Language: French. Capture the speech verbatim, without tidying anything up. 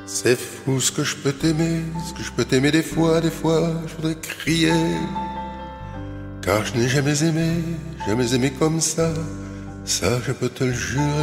C'est fou ce que je peux t'aimer, ce que je peux t'aimer des fois, des fois je voudrais crier. Car je n'ai jamais aimé, jamais aimé comme ça, ça je peux te le jurer.